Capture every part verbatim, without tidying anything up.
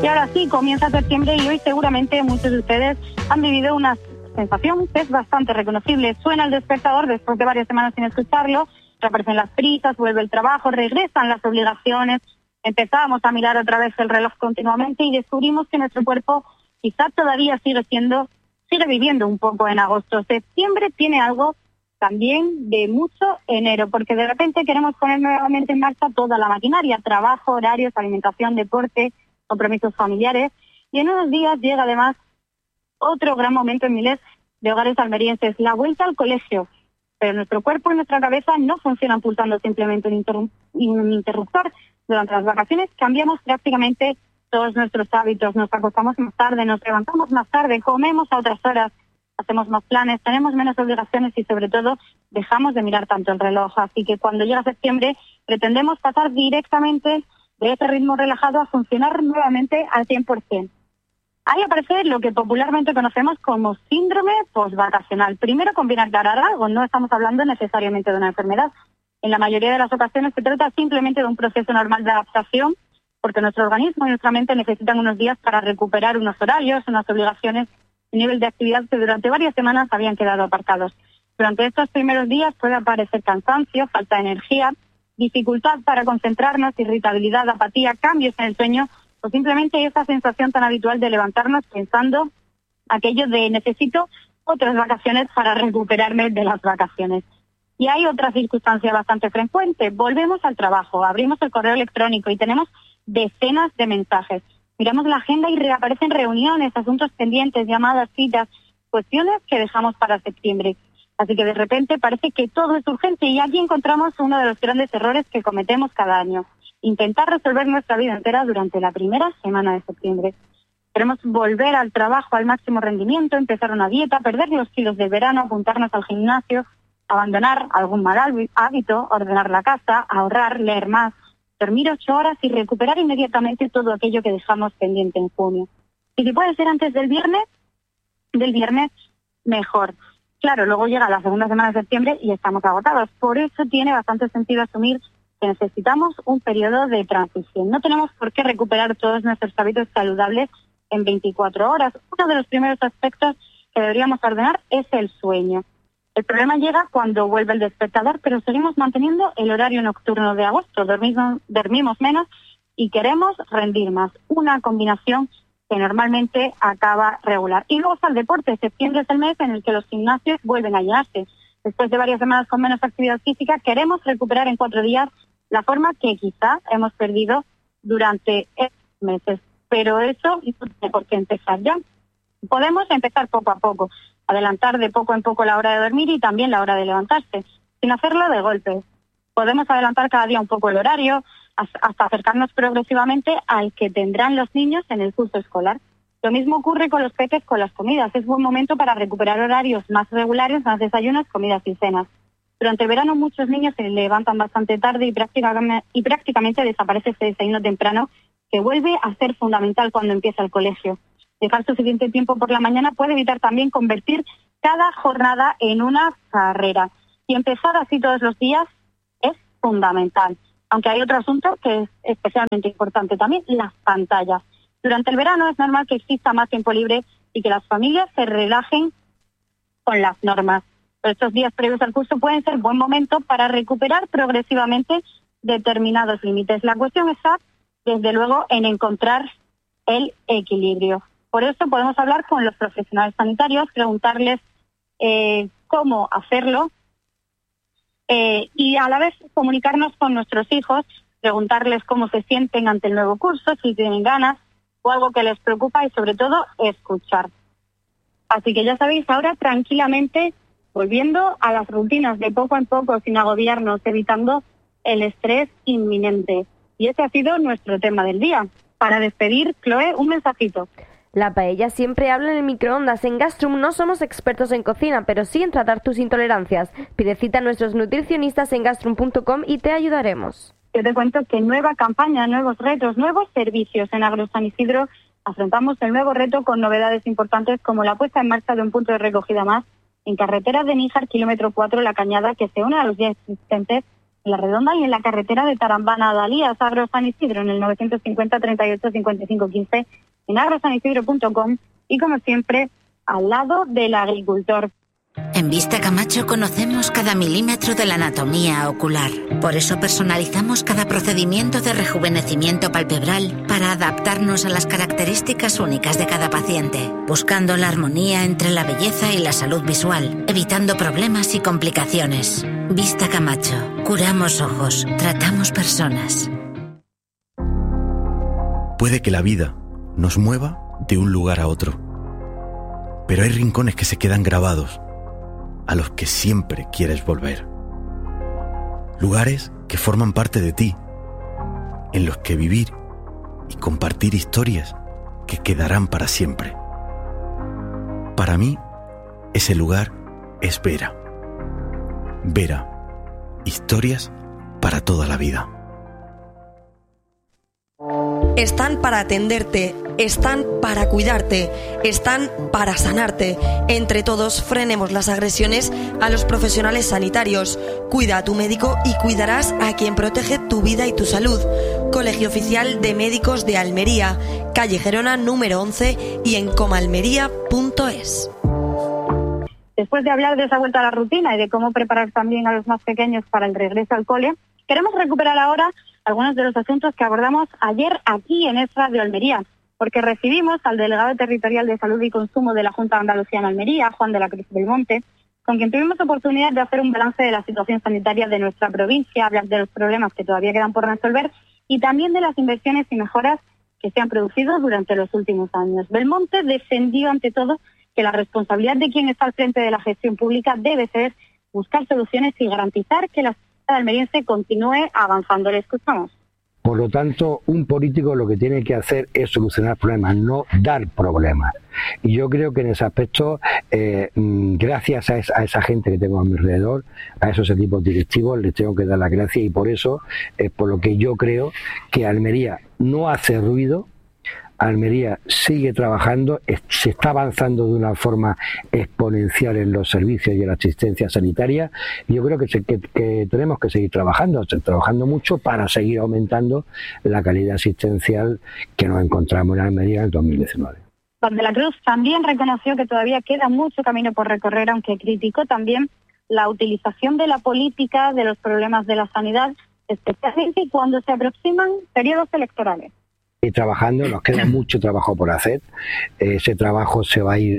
Y ahora sí, comienza septiembre y hoy seguramente muchos de ustedes han vivido una sensación que es bastante reconocible. Suena el despertador después de varias semanas sin escucharlo, reaparecen las prisas, vuelve el trabajo, regresan las obligaciones, empezamos a mirar otra vez el reloj continuamente y descubrimos que nuestro cuerpo quizá todavía sigue siendo, sigue viviendo un poco en agosto. Septiembre tiene algo también de mucho enero, porque de repente queremos poner nuevamente en marcha toda la maquinaria, trabajo, horarios, alimentación, deporte, compromisos familiares, y en unos días llega además otro gran momento en miles de hogares almerienses, la vuelta al colegio. Pero nuestro cuerpo y nuestra cabeza no funcionan pulsando simplemente un, interrum- un interruptor. Durante las vacaciones cambiamos prácticamente todos nuestros hábitos, nos acostamos más tarde, nos levantamos más tarde, comemos a otras horas, hacemos más planes, tenemos menos obligaciones y sobre todo dejamos de mirar tanto el reloj. Así que cuando llega septiembre pretendemos pasar directamente de ese ritmo relajado a funcionar nuevamente al cien por ciento. Ahí aparece lo que popularmente conocemos como síndrome postvacacional. Primero conviene aclarar algo, no estamos hablando necesariamente de una enfermedad. En la mayoría de las ocasiones se trata simplemente de un proceso normal de adaptación, porque nuestro organismo y nuestra mente necesitan unos días para recuperar unos horarios, unas obligaciones, un nivel de actividad que durante varias semanas habían quedado apartados. Durante estos primeros días puede aparecer cansancio, falta de energía, dificultad para concentrarnos, irritabilidad, apatía, cambios en el sueño, o simplemente esa sensación tan habitual de levantarnos pensando aquello de necesito otras vacaciones para recuperarme de las vacaciones. Y hay otra circunstancia bastante frecuente. Volvemos al trabajo, abrimos el correo electrónico y tenemos decenas de mensajes. Miramos la agenda y reaparecen reuniones, asuntos pendientes, llamadas, citas, cuestiones que dejamos para septiembre. Así que de repente parece que todo es urgente y aquí encontramos uno de los grandes errores que cometemos cada año. Intentar resolver nuestra vida entera durante la primera semana de septiembre. Queremos volver al trabajo al máximo rendimiento, empezar una dieta, perder los kilos del verano, apuntarnos al gimnasio, abandonar algún mal hábito, ordenar la casa, ahorrar, leer más, dormir ocho horas y recuperar inmediatamente todo aquello que dejamos pendiente en junio. Y si puede ser antes del viernes, del viernes, mejor. Claro, luego llega la segunda semana de septiembre y estamos agotados. Por eso tiene bastante sentido asumir que necesitamos un periodo de transición. No tenemos por qué recuperar todos nuestros hábitos saludables en veinticuatro horas. Uno de los primeros aspectos que deberíamos ordenar es el sueño. El problema llega cuando vuelve el despertador, pero seguimos manteniendo el horario nocturno de agosto. Dormimos, dormimos menos y queremos rendir más. Una combinación que normalmente acaba regular. Y luego está el deporte. Septiembre es el mes en el que los gimnasios vuelven a llenarse. Después de varias semanas con menos actividad física, queremos recuperar en cuatro días la forma que quizá hemos perdido durante estos meses. Pero eso no tiene por qué empezar ya. Podemos empezar poco a poco, adelantar de poco en poco la hora de dormir y también la hora de levantarse, sin hacerlo de golpe. Podemos adelantar cada día un poco el horario, hasta acercarnos progresivamente al que tendrán los niños en el curso escolar. Lo mismo ocurre con los peques con las comidas. Es buen momento para recuperar horarios más regulares, más desayunos, comidas y cenas. Durante el verano muchos niños se levantan bastante tarde y prácticamente, y prácticamente desaparece ese desayuno temprano que vuelve a ser fundamental cuando empieza el colegio. Dejar suficiente tiempo por la mañana puede evitar también convertir cada jornada en una carrera. Y empezar así todos los días es fundamental. Aunque hay otro asunto que es especialmente importante también, las pantallas. Durante el verano es normal que exista más tiempo libre y que las familias se relajen con las normas. Pero estos días previos al curso pueden ser buen momento para recuperar progresivamente determinados límites. La cuestión está, desde luego, en encontrar el equilibrio. Por eso podemos hablar con los profesionales sanitarios, preguntarles eh, cómo hacerlo eh, y a la vez comunicarnos con nuestros hijos, preguntarles cómo se sienten ante el nuevo curso, si tienen ganas o algo que les preocupa y sobre todo escuchar. Así que ya sabéis, ahora tranquilamente volviendo a las rutinas de poco en poco sin agobiarnos, evitando el estrés inminente. Y ese ha sido nuestro tema del día. Para despedir, Chloe, un mensajito. La paella siempre habla en el microondas. En Gastrum no somos expertos en cocina, pero sí en tratar tus intolerancias. Pide cita a nuestros nutricionistas en gastrum punto com y te ayudaremos. Yo te cuento que nueva campaña, nuevos retos, nuevos servicios en Agro San Isidro. Afrontamos el nuevo reto con novedades importantes como la puesta en marcha de un punto de recogida más en carretera de Níjar, kilómetro cuatro, La Cañada, que se une a los ya existentes en La Redonda y en la carretera de Tarambana a Dalías, Agro San Isidro, en el novecientos cincuenta treinta y ocho cincuenta y cinco quince, en agrosanIsidro punto com y, como siempre, al lado del agricultor. En Vista Camacho conocemos cada milímetro de la anatomía ocular. Por eso personalizamos cada procedimiento de rejuvenecimiento palpebral para adaptarnos a las características únicas de cada paciente, buscando la armonía entre la belleza y la salud visual, evitando problemas y complicaciones. Vista Camacho. Curamos ojos, tratamos personas. Puede que la vida nos mueva de un lugar a otro, pero hay rincones que se quedan grabados, a los que siempre quieres volver. Lugares que forman parte de ti, en los que vivir y compartir historias que quedarán para siempre. Para mí, ese lugar es Vera. Vera, historias para toda la vida. Están para atenderte, están para cuidarte, están para sanarte. Entre todos frenemos las agresiones a los profesionales sanitarios. Cuida a tu médico y cuidarás a quien protege tu vida y tu salud. Colegio Oficial de Médicos de Almería, calle Gerona número once y en comalmería punto es. Después de hablar de esa vuelta a la rutina y de cómo preparar también a los más pequeños para el regreso al cole, queremos recuperar ahora algunos de los asuntos que abordamos ayer aquí en Es Radio Almería, porque recibimos al delegado territorial de Salud y Consumo de la Junta de Andalucía en Almería, Juan de la Cruz Belmonte, con quien tuvimos oportunidad de hacer un balance de la situación sanitaria de nuestra provincia, hablar de los problemas que todavía quedan por resolver y también de las inversiones y mejoras que se han producido durante los últimos años. Belmonte defendió ante todo que la responsabilidad de quien está al frente de la gestión pública debe ser buscar soluciones y garantizar que la sociedad almeriense continúe avanzando. Le escuchamos. Por lo tanto, un político lo que tiene que hacer es solucionar problemas, no dar problemas. Y yo creo que en ese aspecto, eh, gracias a esa, a esa gente que tengo a mi alrededor, a esos equipos directivos, les tengo que dar las gracias y por eso es por lo que yo creo que Almería no hace ruido. Almería sigue trabajando, se está avanzando de una forma exponencial en los servicios y en la asistencia sanitaria y yo creo que, se, que, que tenemos que seguir trabajando, trabajando mucho para seguir aumentando la calidad asistencial que nos encontramos en Almería en el dos mil diecinueve. Juan de la Cruz también reconoció que todavía queda mucho camino por recorrer, aunque criticó también la utilización de la política de los problemas de la sanidad, especialmente cuando se aproximan periodos electorales. Y trabajando, nos queda mucho trabajo por hacer, ese trabajo se va a ir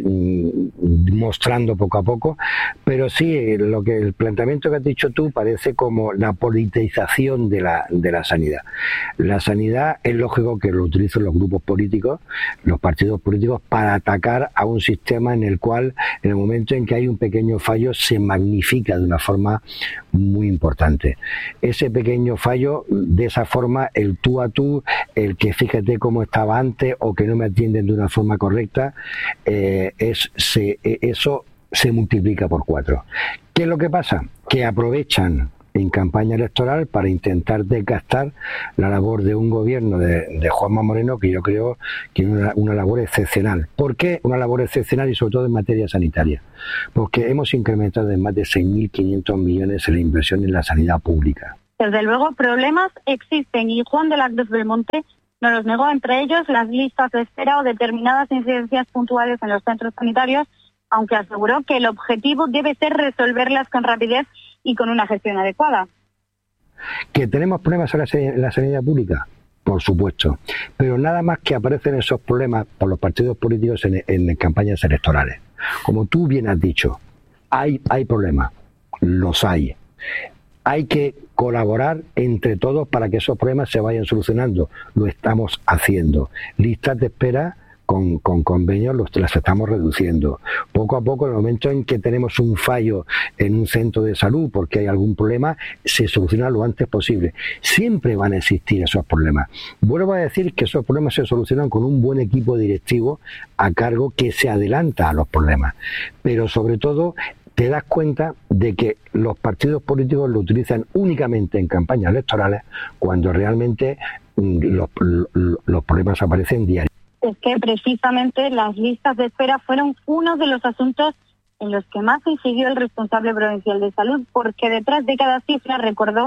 mm, mostrando poco a poco, pero sí, lo que el planteamiento que has dicho tú parece como la politización de la, de la sanidad. La sanidad es lógico que lo utilizan los grupos políticos, los partidos políticos, para atacar a un sistema en el cual, en el momento en que hay un pequeño fallo, se magnifica de una forma muy importante. Ese pequeño fallo, de esa forma, el tú a tú, el que fíjate cómo estaba antes o que no me atienden de una forma correcta, eh, es, se, eso se multiplica por cuatro. ¿Qué es lo que pasa? Que aprovechan en campaña electoral para intentar desgastar la labor de un gobierno de, de Juanma Moreno, que yo creo que es una, una labor excepcional. ¿Por qué una labor excepcional y sobre todo en materia sanitaria? Porque hemos incrementado en más de seis mil quinientos millones en la inversión en la sanidad pública. Desde luego, problemas existen y Juan de la Cruz Belmonte nos los negó, entre ellos las listas de espera o determinadas incidencias puntuales en los centros sanitarios, aunque aseguró que el objetivo debe ser resolverlas con rapidez y con una gestión adecuada. ¿Que tenemos problemas en la sanidad pública? Por supuesto, pero nada más que aparecen esos problemas por los partidos políticos en, en campañas electorales. Como tú bien has dicho, hay, hay problemas, los hay. Hay que colaborar entre todos para que esos problemas se vayan solucionando. Lo estamos haciendo. Listas de espera con, con convenios los, las estamos reduciendo. Poco a poco, en el momento en que tenemos un fallo en un centro de salud porque hay algún problema, se soluciona lo antes posible. Siempre van a existir esos problemas. Vuelvo a decir que esos problemas se solucionan con un buen equipo directivo a cargo que se adelanta a los problemas. Pero sobre todo, te das cuenta de que los partidos políticos lo utilizan únicamente en campañas electorales cuando realmente los, los, los problemas aparecen diariamente. Es que precisamente las listas de espera fueron uno de los asuntos en los que más incidió el responsable provincial de salud, porque detrás de cada cifra, recordó,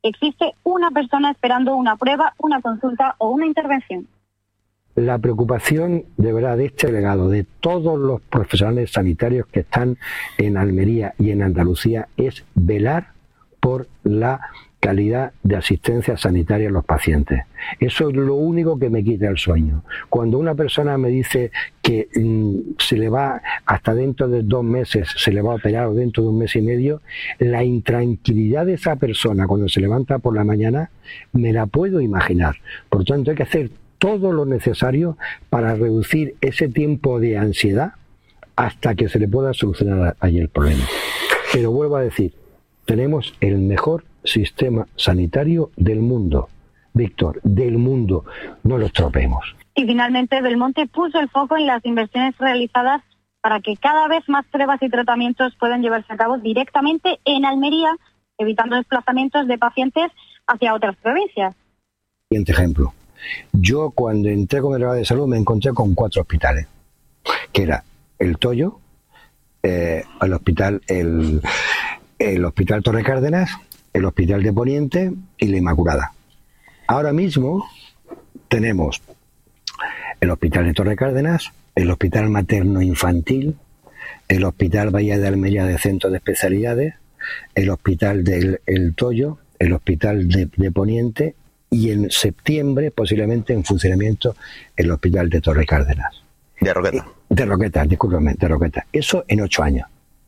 existe una persona esperando una prueba, una consulta o una intervención. La preocupación de verdad de este delegado, de todos los profesionales sanitarios que están en Almería y en Andalucía, es velar por la calidad de asistencia sanitaria a los pacientes. Eso es lo único que me quita el sueño. Cuando una persona me dice que mmm, se le va hasta dentro de dos meses, se le va a operar o dentro de un mes y medio, la intranquilidad de esa persona cuando se levanta por la mañana me la puedo imaginar. Por tanto, hay que hacer todo lo necesario para reducir ese tiempo de ansiedad hasta que se le pueda solucionar ahí el problema. Pero vuelvo a decir, tenemos el mejor sistema sanitario del mundo. Víctor, del mundo. No lo estropeemos. Y finalmente, Belmonte puso el foco en las inversiones realizadas para que cada vez más pruebas y tratamientos puedan llevarse a cabo directamente en Almería, evitando desplazamientos de pacientes hacia otras provincias. Siguiente ejemplo. Yo cuando entré con el delegado de salud me encontré con cuatro hospitales, que era el Toyo, eh, el hospital el, el hospital Torre Cárdenas, el hospital de Poniente y la Inmaculada. Ahora mismo tenemos el hospital de Torre Cárdenas, el hospital materno infantil, el hospital Bahía de Almería de Centro de Especialidades, el hospital del el Toyo, el hospital de, de Poniente y en septiembre posiblemente en funcionamiento el hospital de Torre Cárdenas. De Roqueta. De Roqueta, discúlpame, de Roqueta. Eso en ocho años.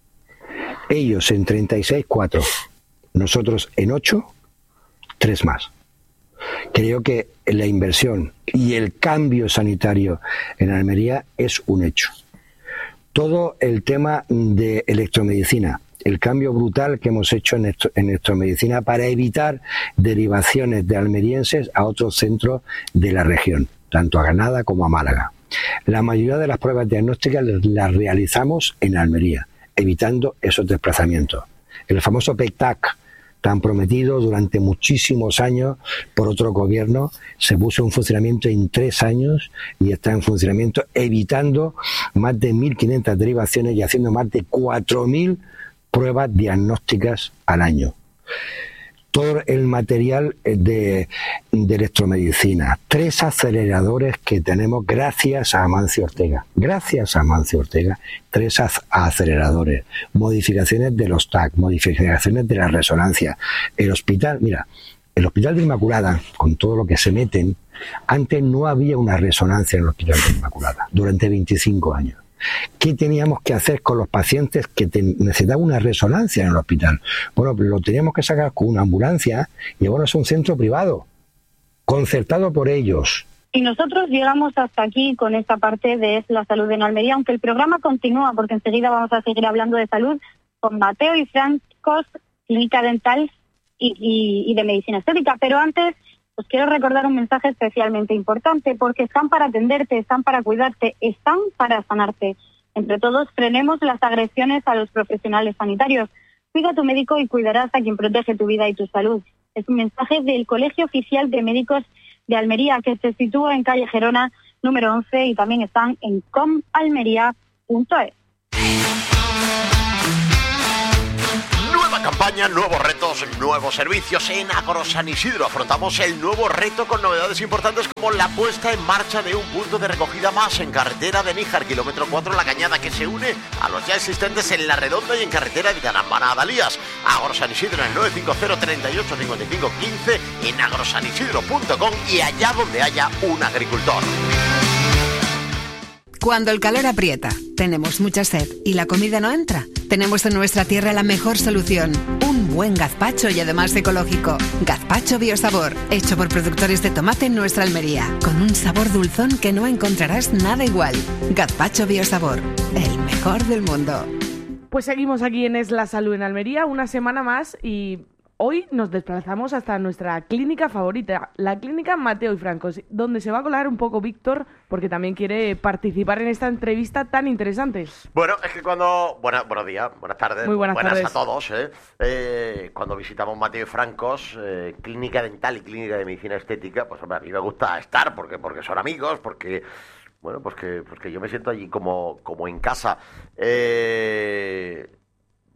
Ellos en treinta y seis, cuatro. Nosotros en ocho, tres más. Creo que la inversión y el cambio sanitario en Almería es un hecho. Todo el tema de electromedicina, el cambio brutal que hemos hecho en, esto, en electromedicina para evitar derivaciones de almerienses a otros centros de la región, tanto a Granada como a Málaga. La mayoría de las pruebas diagnósticas las realizamos en Almería, evitando esos desplazamientos. El famoso P E C T A C, tan prometido durante muchísimos años por otro gobierno, se puso en funcionamiento en tres años y está en funcionamiento evitando más de mil quinientas derivaciones y haciendo más de cuatro mil pruebas diagnósticas al año. Todo el material de, de electromedicina, tres aceleradores que tenemos gracias a Amancio Ortega, gracias a Amancio Ortega, tres aceleradores, modificaciones de los T A C, modificaciones de la resonancia. El hospital, mira, el hospital de Inmaculada, con todo lo que se meten, antes no había una resonancia en el hospital de Inmaculada, durante veinticinco años. ¿Qué teníamos que hacer con los pacientes que necesitaban una resonancia en el hospital? Bueno, lo teníamos que sacar con una ambulancia y llevarnos a un centro privado, concertado por ellos. Y nosotros llegamos hasta aquí con esta parte de la salud en Almería, aunque el programa continúa, porque enseguida vamos a seguir hablando de salud con Mateo y Francos, clínica dental y, y, y de medicina estética. Pero antes, os quiero recordar un mensaje especialmente importante, porque están para atenderte, están para cuidarte, están para sanarte. Entre todos, frenemos las agresiones a los profesionales sanitarios. Cuida a tu médico y cuidarás a quien protege tu vida y tu salud. Es un mensaje del Colegio Oficial de Médicos de Almería, que se sitúa en calle Gerona, número once, y también están en com almería punto es. Campaña, nuevos retos, nuevos servicios. En Agro San Isidro afrontamos el nuevo reto con novedades importantes como la puesta en marcha de un punto de recogida más en carretera de Níjar, kilómetro cuatro, La Cañada, que se une a los ya existentes en La Redonda y en carretera de Tarambana a Dalías. Agro San Isidro en el nueve cinco cero, treinta y ocho, cincuenta y cinco, quince, en agrosanisidro punto com y allá donde haya un agricultor. Cuando el calor aprieta, tenemos mucha sed y la comida no entra, tenemos en nuestra tierra la mejor solución. Un buen gazpacho y además ecológico. Gazpacho Biosabor, hecho por productores de tomate en nuestra Almería, con un sabor dulzón que no encontrarás nada igual. Gazpacho Biosabor, el mejor del mundo. Pues seguimos aquí en Es la Salud en Almería, una semana más, y hoy nos desplazamos hasta nuestra clínica favorita, la clínica Mateo y Francos, donde se va a colar un poco Víctor, porque también quiere participar en esta entrevista tan interesante. Bueno, es que cuando... Bueno, buenos días, buenas tardes. Muy buenas, buenas tardes a todos. ¿eh? Eh, cuando visitamos Mateo y Francos, eh, clínica dental y clínica de medicina estética, pues hombre, a mí me gusta estar porque, porque son amigos, porque... Bueno, pues que, pues que yo me siento allí como, como en casa. Eh...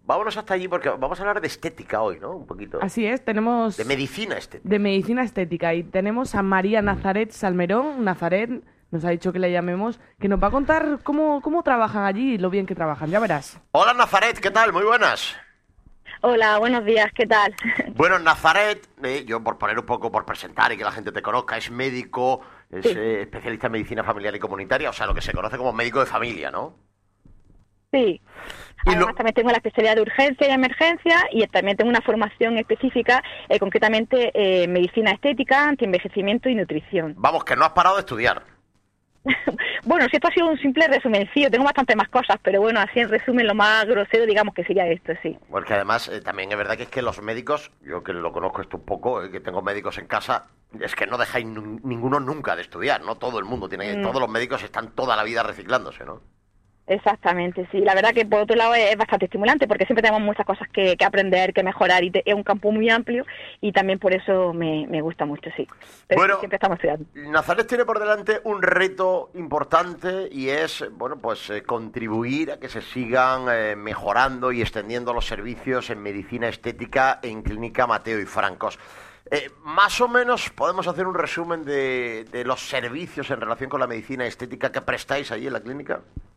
vámonos hasta allí porque vamos a hablar de estética hoy, ¿no? Un poquito. Así es, tenemos... De medicina estética. De medicina estética. Y tenemos a María Nazaret Salmerón. Nazaret nos ha dicho que le llamemos, que nos va a contar cómo, cómo trabajan allí y lo bien que trabajan. Ya verás. Hola, Nazaret, ¿qué tal? Muy buenas. Hola, buenos días, ¿qué tal? Bueno, Nazaret, eh, yo por poner un poco, por presentar y que la gente te conozca, es médico, es Sí. eh, especialista en medicina familiar y comunitaria, o sea, lo que se conoce como médico de familia, ¿no? Sí. Y Además, lo- también tengo la especialidad de urgencia y emergencia y también tengo una formación específica, eh, concretamente eh, medicina estética, antienvejecimiento y nutrición. Vamos, que no has parado de estudiar. Bueno, si esto ha sido un simple resumencillo, tengo bastante más cosas, pero bueno, así en resumen, lo más grosero, digamos que sería esto, sí. Porque además eh, también es verdad que es que los médicos, yo que lo conozco esto un poco, eh, que tengo médicos en casa, es que no dejáis nun- ninguno nunca de estudiar, ¿no? Todo el mundo tiene, Mm. todos los médicos están toda la vida reciclándose, ¿no? Exactamente, sí. La verdad que por otro lado es, es bastante estimulante porque siempre tenemos muchas cosas que, que aprender, que mejorar y te- es un campo muy amplio y también por eso me, me gusta mucho, sí. Pero Bueno, sí, siempre estamos estudiando. Nazaret tiene por delante un reto importante y es, bueno, pues eh, contribuir a que se sigan eh, mejorando y extendiendo los servicios en medicina estética en Clínica Mateo y Francos. Eh, más o menos podemos hacer un resumen de, de los servicios en relación con la medicina estética que prestáis allí en la clínica.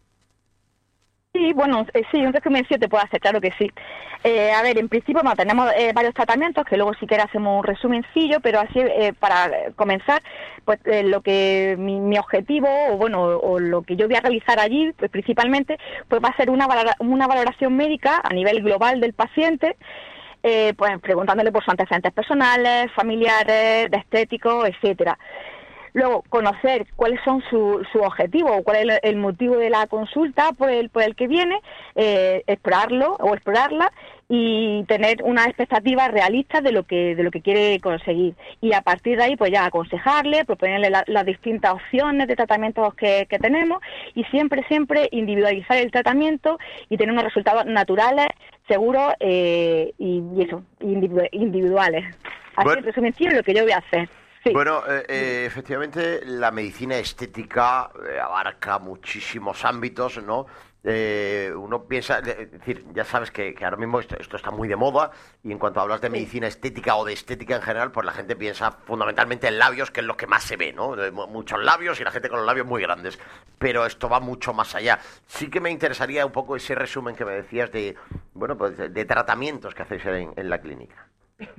Sí, bueno, eh, sí, un resumencillo te puedo hacer, claro que sí. Eh, a ver, en principio bueno, tenemos eh, varios tratamientos, que luego si quieres hacemos un resumencillo, pero así eh, para comenzar, pues eh, lo que mi, mi objetivo, o bueno, o lo que yo voy a realizar allí, pues principalmente, pues va a ser una, valora- una valoración médica a nivel global del paciente, eh, pues preguntándole por sus antecedentes personales, familiares, de estéticos, etcétera. Luego, conocer cuáles son sus su objetivos o cuál es el, el motivo de la consulta por el, por el que viene, eh, explorarlo o explorarla y tener unas expectativas realistas de lo que de lo que quiere conseguir. Y a partir de ahí, pues ya aconsejarle, proponerle la, las distintas opciones de tratamientos que, que tenemos y siempre, siempre individualizar el tratamiento y tener unos resultados naturales, seguros eh, y, y eso, individu- individuales. Así, Bueno. en resumen, es lo que yo voy a hacer. Sí. Bueno, eh, eh, efectivamente la medicina estética eh, abarca muchísimos ámbitos, ¿no? Eh, uno piensa, eh, es decir, ya sabes que, que ahora mismo esto, esto está muy de moda y en cuanto hablas de medicina estética o de estética en general, pues la gente piensa fundamentalmente en labios, que es lo que más se ve, ¿no? De mu- muchos labios y la gente con los labios muy grandes, pero esto va mucho más allá. Sí que me interesaría un poco ese resumen que me decías de, bueno, pues de, de tratamientos que hacéis en, en la clínica.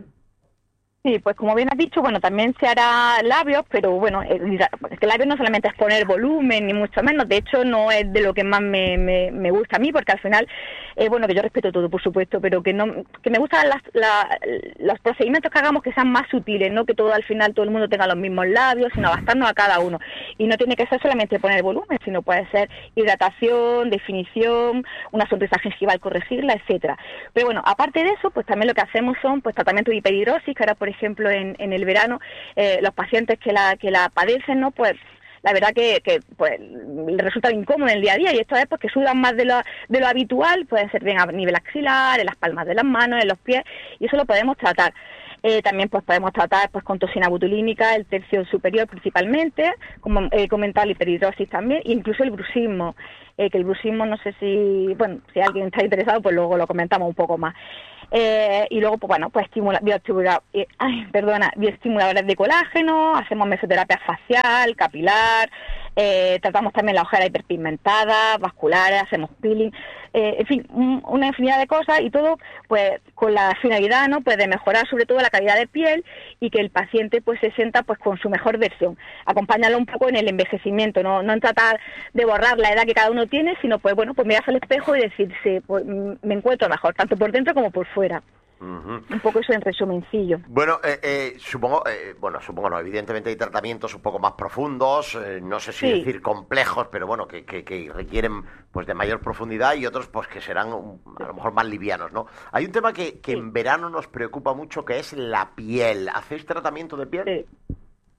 Sí, pues como bien has dicho, bueno, también se hará labios, pero bueno, el, es que labios no solamente es poner volumen, ni mucho menos, de hecho no es de lo que más me, me, me gusta a mí, porque al final, eh, bueno, que yo respeto todo, por supuesto, pero que no que me gustan las, la, los procedimientos que hagamos que sean más sutiles, no que todo al final todo el mundo tenga los mismos labios, sino adaptarnos a cada uno. Y no tiene que ser solamente poner volumen, sino puede ser hidratación, definición, una sonrisa gingival, corregirla, etcétera. Pero bueno, aparte de eso, pues también lo que hacemos son pues tratamientos de hiperhidrosis, que ahora, por ejemplo, en, en el verano, eh, los pacientes que la que la padecen, ¿no? Pues la verdad que, que pues les resulta incómodo en el día a día y esto es pues que sudan más de lo, de lo habitual, pueden ser bien a nivel axilar, en las palmas de las manos, en los pies, y eso lo podemos tratar. Eh, también pues podemos tratar pues con toxina botulínica, el tercio superior principalmente, como he comentado, la hiperhidrosis también, e incluso el bruxismo, eh, que el bruxismo no sé si, bueno, si alguien está interesado, pues luego lo comentamos un poco más. Eh, y luego, pues bueno, pues estimula, bioestimula, eh, ay, perdona, bioestimuladores de colágeno, hacemos mesoterapia facial, capilar, eh, tratamos también la ojera hiperpigmentada, vasculares, hacemos peeling, eh, en fin, un, una infinidad de cosas y todo, pues con la finalidad, ¿no? Pues de mejorar sobre todo la calidad de piel y que el paciente pues se sienta pues con su mejor versión. Acompáñalo un poco en el envejecimiento, no, no en tratar de borrar la edad que cada uno tiene, sino pues bueno, pues mirarse al espejo y decirse, pues me encuentro mejor, tanto por dentro como por fuera. Uh-huh. Un poco eso en resumencillo. Bueno, eh, eh, supongo, eh, bueno, supongo no, evidentemente hay tratamientos un poco más profundos, eh, no sé si Sí. decir complejos, pero bueno, que, que, que requieren pues de mayor profundidad y otros pues que serán un- a lo mejor más livianos, ¿no? Hay un tema que, que Sí. en verano nos preocupa mucho que es la piel. ¿Hacéis tratamiento de piel? Sí.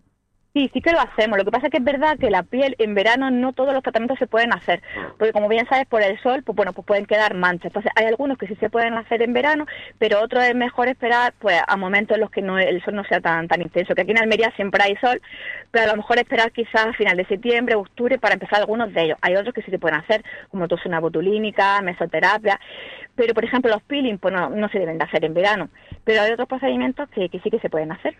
Sí, sí que lo hacemos. Lo que pasa es que es verdad que la piel en verano no todos los tratamientos se pueden hacer, porque como bien sabes, por el sol, pues bueno, pues pueden quedar manchas. Entonces hay algunos que sí se pueden hacer en verano, pero otros es mejor esperar pues a momentos en los que no, el sol no sea tan tan intenso, que aquí en Almería siempre hay sol, pero a lo mejor esperar quizás a final de septiembre, octubre para empezar algunos de ellos. Hay otros que sí se pueden hacer, como toxina botulínica, mesoterapia, pero por ejemplo los peeling pues no, no se deben de hacer en verano, pero hay otros procedimientos que, que sí que se pueden hacer.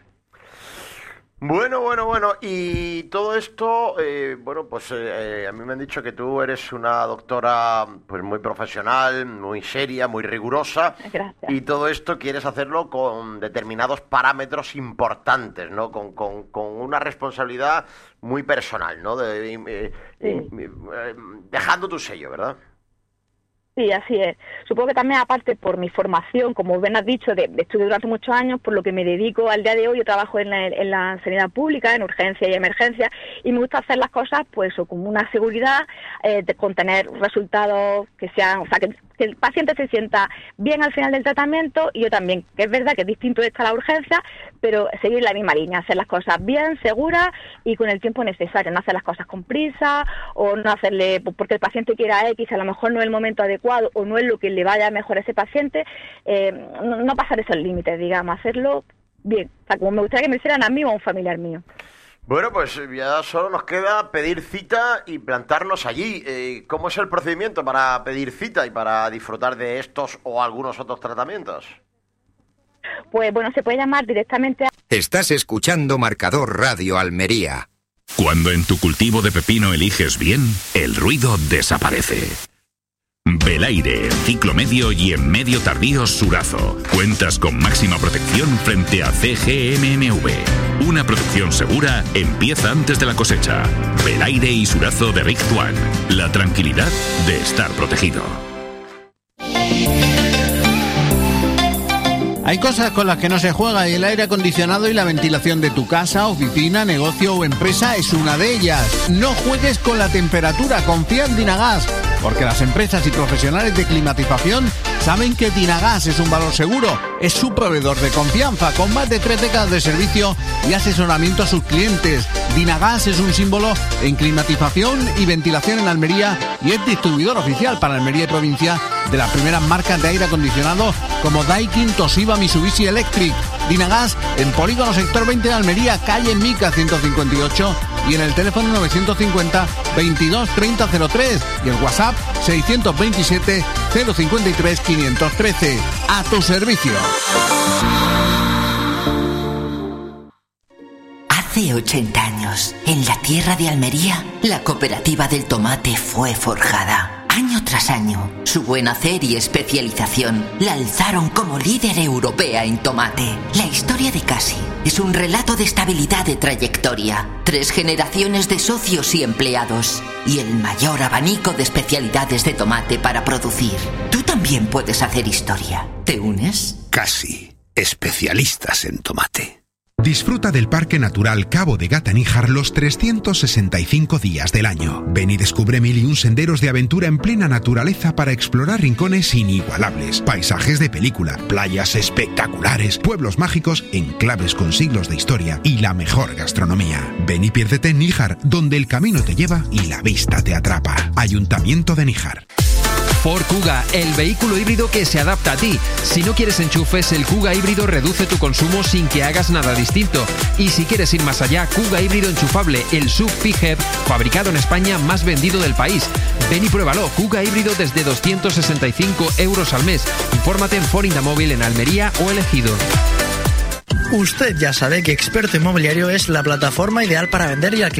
Bueno, bueno, bueno, y todo esto, eh, bueno, pues eh, a mí me han dicho que tú eres una doctora pues muy profesional, muy seria, muy rigurosa. Gracias. Y todo esto quieres hacerlo con determinados parámetros importantes, ¿no? Con, con, con una responsabilidad muy personal, ¿no? De, eh, Sí. eh, dejando tu sello, ¿verdad? Sí, así es. Supongo que también, aparte, por mi formación, como bien has dicho, de, de estudio durante muchos años, por lo que me dedico al día de hoy, yo trabajo en la, en la sanidad pública, en urgencia y emergencia, y me gusta hacer las cosas, pues, o con una seguridad, eh, de, con tener resultados que sean, o sea, que, que el paciente se sienta bien al final del tratamiento, y yo también, que es verdad que es distinto esta a la urgencia, pero seguir la misma línea, hacer las cosas bien, seguras y con el tiempo necesario, no hacer las cosas con prisa, o no hacerle, porque el paciente quiera X, a lo mejor no es el momento adecuado, o no es lo que le vaya mejor a ese paciente, eh, no, no pasar esos límites, digamos, hacerlo bien, o sea, como me gustaría que me hicieran a mí o a un familiar mío. Bueno, pues ya solo nos queda pedir cita y plantarnos allí. Eh, ¿Cómo es el procedimiento para pedir cita y para disfrutar de estos o algunos otros tratamientos? Pues bueno, se puede llamar directamente a... Estás escuchando Marcador Radio Almería. Cuando en tu cultivo de pepino eliges bien, el ruido desaparece. Belaire, en ciclo medio y en medio tardío Surazo. Cuentas con máxima protección frente a C G M N V. Una protección segura empieza antes de la cosecha. Belaire y Surazo de Richt One. La tranquilidad de estar protegido. Hay cosas con las que no se juega y el aire acondicionado y la ventilación de tu casa, oficina, negocio o empresa es una de ellas. No juegues con la temperatura, confía en Dinagas, porque las empresas y profesionales de climatización saben que Dinagas es un valor seguro. Es su proveedor de confianza, con más de tres décadas de servicio y asesoramiento a sus clientes. Dinagas es un símbolo en climatización y ventilación en Almería y es distribuidor oficial para Almería y provincia de las primeras marcas de aire acondicionado como Daikin, Toshiba, Mitsubishi Electric. Dinagas en Polígono Sector veinte de Almería, calle Mica ciento cincuenta y ocho, y en el teléfono novecientos cincuenta veintidós treinta cero tres y el WhatsApp seiscientos veintisiete cero cincuenta y tres quinientos trece. A tu servicio. Hace ochenta años, en la tierra de Almería, la cooperativa del tomate fue forjada. Año tras año, su buen hacer y especialización la alzaron como líder europea en tomate. La historia de Casi es un relato de estabilidad de trayectoria, tres generaciones de socios y empleados y el mayor abanico de especialidades de tomate para producir. Tú también puedes hacer historia. ¿Te unes? Casi, especialistas en tomate. Disfruta del Parque Natural Cabo de Gata-Níjar los trescientos sesenta y cinco días del año. Ven y descubre mil y un senderos de aventura en plena naturaleza para explorar rincones inigualables, paisajes de película, playas espectaculares, pueblos mágicos, enclaves con siglos de historia y la mejor gastronomía. Ven y piérdete en Níjar, donde el camino te lleva y la vista te atrapa. Ayuntamiento de Níjar. Ford Kuga, el vehículo híbrido que se adapta a ti. Si no quieres enchufes, el Kuga híbrido reduce tu consumo sin que hagas nada distinto. Y si quieres ir más allá, Kuga híbrido enchufable, el S U V PHEV, fabricado en España, más vendido del país. Ven y pruébalo, Kuga híbrido desde doscientos sesenta y cinco euros al mes. Infórmate en Ford Indamóvil en Almería o El Ejido. Usted ya sabe que Experto Inmobiliario es la plataforma ideal para vender y alquilar